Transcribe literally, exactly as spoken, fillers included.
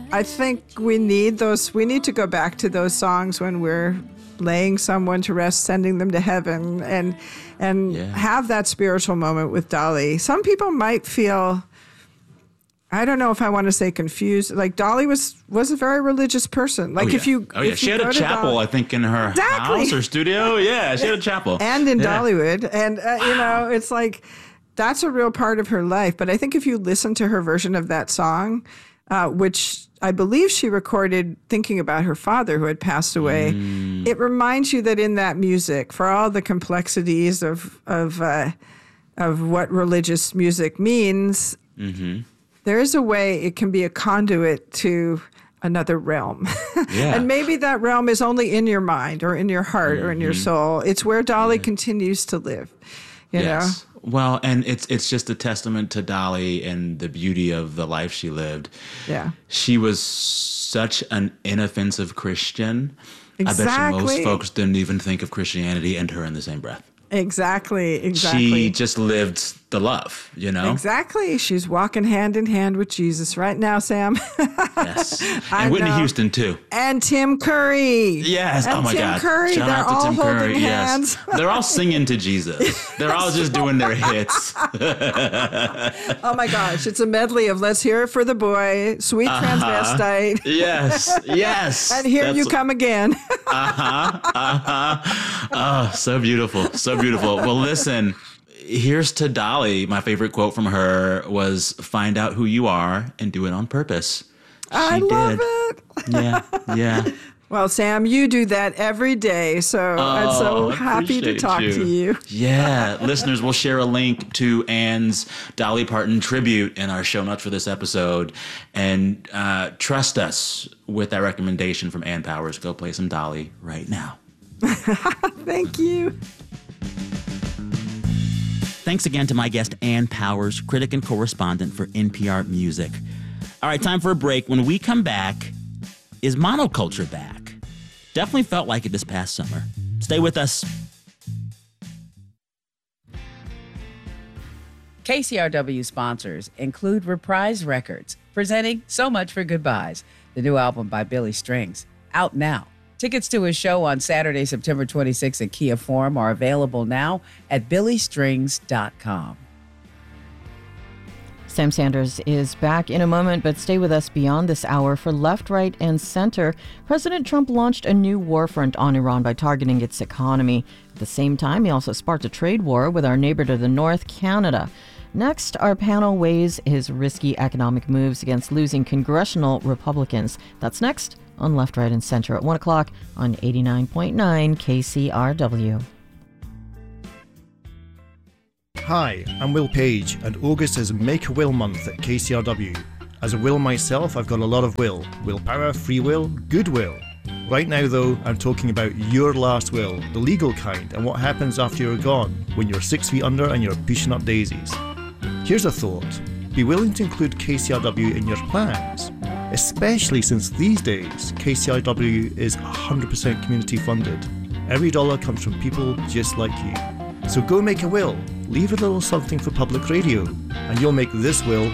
I think we need those. We need to go back to those songs when we're laying someone to rest, sending them to heaven, and and yeah. have that spiritual moment with Dolly. Some people might feel, I don't know if I want to say confused. Like Dolly was was a very religious person. Like oh, yeah. if you, oh yeah, if she you had go a to chapel, Dolly, I think, in her exactly. house or studio. Yeah, she had a chapel, and in yeah. Dollywood, and uh, you know, it's like that's a real part of her life. But I think if you listen to her version of that song, uh, which I believe she recorded thinking about her father who had passed away, mm. it reminds you that in that music, for all the complexities of of uh, of what religious music means, mm-hmm. there is a way it can be a conduit to another realm. Yeah. And maybe that realm is only in your mind or in your heart mm-hmm. or in your soul. It's where Dolly yeah. continues to live, you yes. know? Well, and it's it's just a testament to Dolly and the beauty of the life she lived. Yeah. She was such an inoffensive Christian. Exactly. I bet you most folks didn't even think of Christianity and her in the same breath. Exactly, exactly. She just lived the love, you know? Exactly. She's walking hand in hand with Jesus right now, Sam. Yes. And Whitney know. Houston, too. And Tim Curry. Yes. And oh, my Tim God. Curry. Shout They're out to all Tim holding Curry. hands. Yes. They're all singing to Jesus. They're all just doing their hits. Oh, my gosh. It's a medley of Let's Hear It for the Boy, Sweet uh-huh. Transvestite. Yes. Yes. And Here That's You Come Again. uh-huh. Uh-huh. Oh, so beautiful. So beautiful. Well, listen. Here's to Dolly. My favorite quote from her was, "Find out who you are and do it on purpose." She I love did. it. Yeah, yeah. Well, Sam, you do that every day, so oh, I'm so happy to talk you. to you. Yeah. Listeners, we'll share a link to Anne's Dolly Parton tribute in our show notes for this episode. And uh, trust us with that recommendation from Ann Powers. Go play some Dolly right now. Thank you. Thanks again to my guest, Ann Powers, critic and correspondent for N P R Music. All right, time for a break. When we come back, is monoculture back? Definitely felt like it this past summer. Stay with us. K C R W sponsors include Reprise Records, presenting So Much for Goodbyes, the new album by Billy Strings, out now. Tickets to his show on Saturday, September twenty-sixth at Kia Forum are available now at billy strings dot com. Sam Sanders is back in a moment, but stay with us beyond this hour for Left, Right, and Center. President Trump launched a new war front on Iran by targeting its economy. At the same time, he also sparked a trade war with our neighbor to the north, Canada. Next, our panel weighs his risky economic moves against losing congressional Republicans. That's next on Left, Right, and Center at one o'clock on eighty-nine point nine K C R W. Hi, I'm Will Page, and August is Make a Will Month at K C R W. As a will myself, I've got a lot of will. Willpower, free will, goodwill. Right now, though, I'm talking about your last will, the legal kind, and what happens after you're gone, when you're six feet under and you're pushing up daisies. Here's a thought. Be willing to include K C R W in your plans, especially since these days K C R W is one hundred percent community funded. Every dollar comes from people just like you. So go make a will, leave a little something for public radio, and you'll make this will